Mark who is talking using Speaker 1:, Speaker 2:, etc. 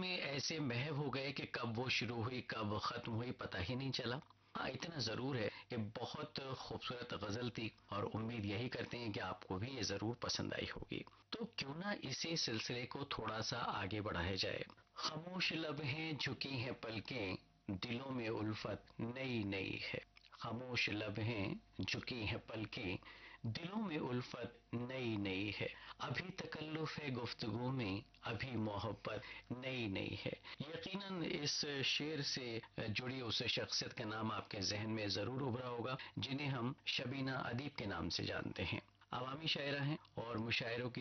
Speaker 1: ऐसे महव हो गए कि कब वो शुरू हुई कब खत्म हुई पता ही नहीं चला। हाँ, इतना जरूर है कि बहुत खूबसूरत गजल थी और उम्मीद यही करते हैं कि आपको भी ये जरूर पसंद आई होगी। तो क्यों ना इसी सिलसिले को थोड़ा सा आगे बढ़ाया जाए। खामोश लब हैं, झुकी हैं पलकें, दिलों में उल्फत नई नई है। खामोश लब हैं, झुकी हैं पलकें, दिलों में उल्फत नई नई है। अभी तकल्लुफ है गुफ्तगू में, अभी मोहब्बत नई नई है। यकीनन इस शेर से जुड़ी उस शख्सियत का नाम आपके जहन में जरूर उभरा होगा जिन्हें हम शबीना अदीब के नाम से जानते हैं। अवामी शायरा हैं और मुशायरों की